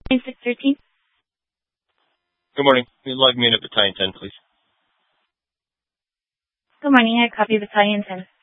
613. Good morning. Can you log me in at Battalion 10, please? Good morning. I copy Battalion 10.